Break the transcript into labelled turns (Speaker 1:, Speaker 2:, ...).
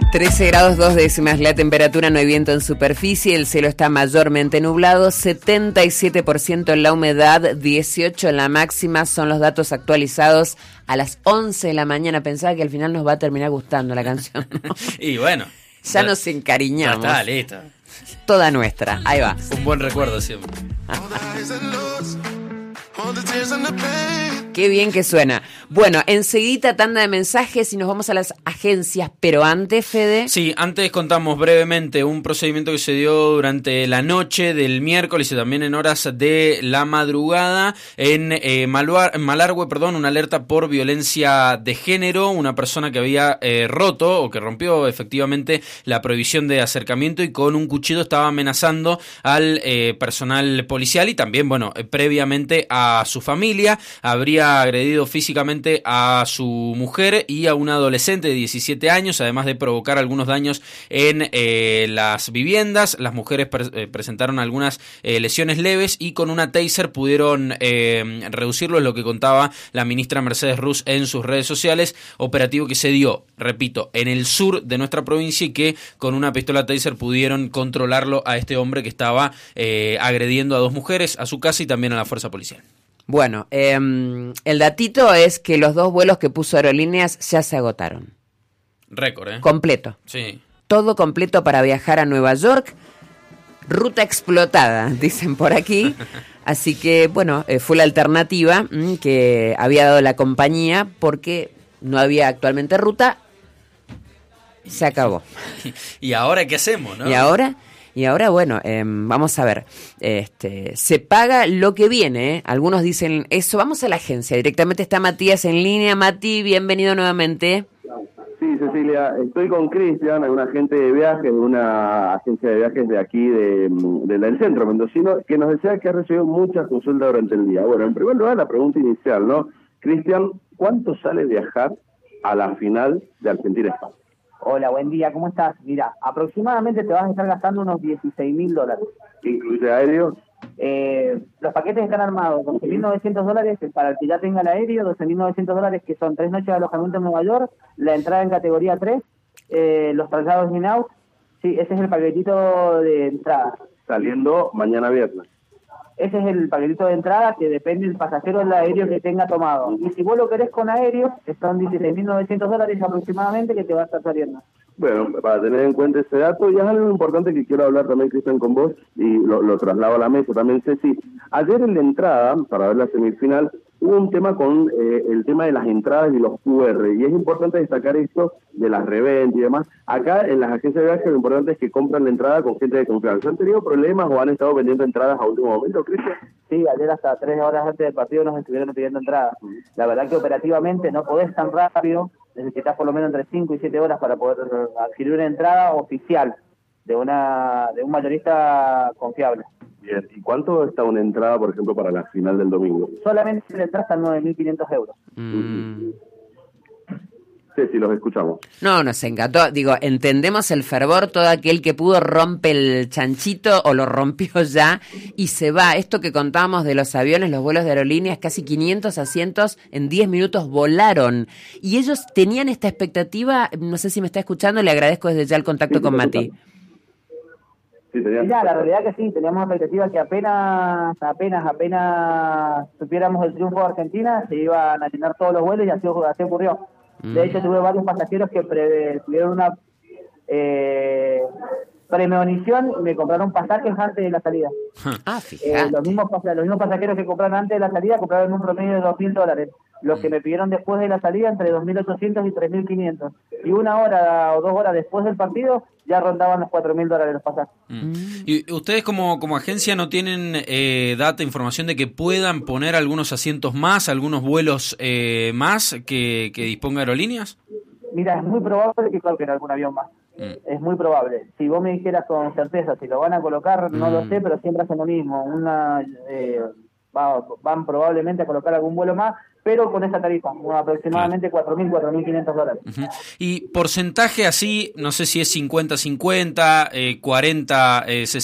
Speaker 1: 13 grados 2 décimas la temperatura, no hay viento en superficie, el cielo está mayormente nublado, 77% en la humedad, 18 en la máxima, son los datos actualizados a las 11 de la mañana. Pensaba que al final nos va a terminar gustando la canción, ¿no?
Speaker 2: Y bueno.
Speaker 1: Ya nos encariñamos.
Speaker 2: Ya está, listo.
Speaker 1: Toda nuestra, ahí va.
Speaker 2: Un buen recuerdo siempre.
Speaker 1: Qué bien que suena. Bueno, enseguida tanda de mensajes y nos vamos a las agencias, pero antes, Fede.
Speaker 2: Sí, antes contamos brevemente un procedimiento que se dio durante la noche del miércoles y también en horas de la madrugada en Malargüe, una alerta por violencia de género, una persona que había roto o que rompió efectivamente la prohibición de acercamiento y con un cuchillo estaba amenazando al personal policial y también, previamente a su familia. Habría agredido físicamente a su mujer y a un adolescente de 17 años, además de provocar algunos daños en las viviendas. Las mujeres presentaron algunas lesiones leves y con una taser pudieron reducirlo, es lo que contaba la ministra Mercedes Ruz en sus redes sociales. Operativo que se dio, repito, en el sur de nuestra provincia y que con una pistola taser pudieron controlarlo a este hombre que estaba agrediendo a dos mujeres, a su casa y también a la fuerza policial.
Speaker 1: Bueno, el datito es que los 2 vuelos que puso Aerolíneas ya se agotaron.
Speaker 2: Récord, ¿eh?
Speaker 1: Completo.
Speaker 2: Sí.
Speaker 1: Todo completo para viajar a Nueva York. Ruta explotada, dicen por aquí. Así que, fue la alternativa que había dado la compañía porque no había actualmente ruta. Se acabó.
Speaker 2: ¿Y ahora qué hacemos, no?
Speaker 1: ¿Y ahora? Vamos a ver, se paga lo que viene, ¿eh? Algunos dicen eso, vamos a la agencia, directamente está Matías en línea. Mati, bienvenido nuevamente.
Speaker 3: Sí, Cecilia, estoy con Cristian, un agente de viajes de una agencia de viajes de aquí, del centro mendocino, que nos decía que ha recibido muchas consultas durante el día. Bueno, en primer lugar, la pregunta inicial, ¿no? Cristian, ¿cuánto sale viajar a la final de Argentina-España?
Speaker 4: Hola, buen día, ¿cómo estás? Mira, aproximadamente te vas a estar gastando unos $16.000.
Speaker 3: ¿Incluye aéreo?
Speaker 4: Los paquetes están armados, $12.900 para el que ya tenga el aéreo, $12.900 que son 3 noches de alojamiento en Nueva York, la entrada en categoría 3, los traslados in-out. Sí, ese es el paquetito de entrada.
Speaker 3: Saliendo mañana viernes.
Speaker 4: Ese es el paquetito de entrada que depende del pasajero del aéreo que tenga tomado. Y si vos lo querés con aéreo, son $16.900 aproximadamente que te va a estar saliendo.
Speaker 3: Bueno, para tener en cuenta ese dato, y es algo importante que quiero hablar también, Cristian, con vos, y lo traslado a la mesa también, Ceci. Ayer en la entrada, para ver la semifinal, hubo un tema con el tema de las entradas y los QR, y es importante destacar esto de las reventas y demás. Acá en las agencias de viajes lo importante es que compran la entrada con gente de confianza. ¿Han tenido problemas o han estado vendiendo entradas a último momento, Cristian?
Speaker 4: Sí, ayer hasta 3 horas antes del partido nos estuvieron pidiendo entradas. La verdad que operativamente no podés tan rápido, necesitas por lo menos entre 5 y 7 horas para poder adquirir una entrada oficial de un mayorista confiable.
Speaker 3: Bien, ¿y cuánto está una entrada, por ejemplo, para la final del domingo?
Speaker 4: Solamente la entrada está en €9.500.
Speaker 3: Sí, sí, los escuchamos.
Speaker 1: No, nos encantó. Digo, entendemos el fervor, todo aquel que pudo rompe el chanchito o lo rompió ya y se va. Esto que contábamos de los aviones, los vuelos de aerolíneas, casi 500 asientos en 10 minutos volaron. Y ellos tenían esta expectativa, no sé si me está escuchando, le agradezco desde ya el contacto con Mati.
Speaker 4: Sí, mira, la realidad que sí, teníamos expectativa que apenas supiéramos el triunfo de Argentina, se iban a llenar todos los vuelos y así ocurrió. De hecho, tuve varios pasajeros que tuvieron una premonición y me compraron pasajes antes de la salida.
Speaker 1: Fíjate.
Speaker 4: Los mismos pasajeros que compraron antes de la salida compraron un promedio de $2.000. Los que me pidieron después de la salida entre 2.800 y 3.500. Y 1 hora o 2 horas después del partido ya rondaban los $4.000 los pasajes.
Speaker 2: ¿Y ustedes como agencia no tienen información de que puedan poner algunos asientos más, algunos vuelos más que disponga Aerolíneas?
Speaker 4: Mira, es muy probable que coloquen algún avión más. Es muy probable. Si vos me dijeras con certeza si lo van a colocar, no lo sé, pero siempre hacen lo mismo. Van probablemente a colocar algún vuelo más, pero con esa tarifa, aproximadamente $4.000, $4.500.
Speaker 2: Y porcentaje así, no sé si es 50-50, 40-60.